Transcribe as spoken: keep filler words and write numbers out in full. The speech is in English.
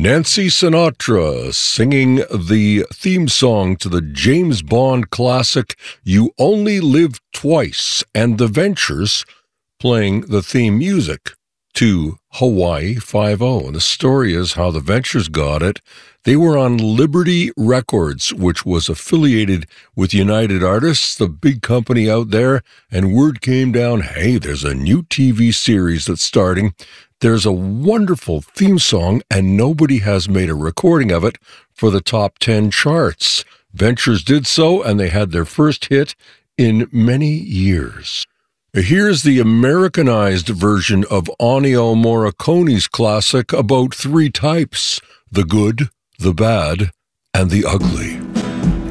Nancy Sinatra singing the theme song to the James Bond classic You Only Live Twice, and The Ventures playing the theme music to Hawaii Five-O. And the story is how the Ventures got it. They were on Liberty Records, which was affiliated with United Artists, the big company out there, and word came down, hey, there's a new T V series that's starting. There's a wonderful theme song, and nobody has made a recording of it for the top ten charts. Ventures did so, and they had their first hit in many years. Here's the Americanized version of Ennio Morricone's classic about three types: the good, the bad, and the ugly.